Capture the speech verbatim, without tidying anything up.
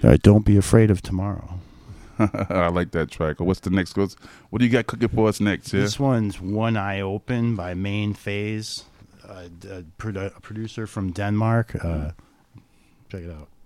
Uh, don't be afraid of tomorrow. I like that track. What's the next? What's, what do you got cooking for us next? Yeah. This one's One Eye Open by Main Phase, uh, a, produ- a producer from Denmark. Uh, check it out.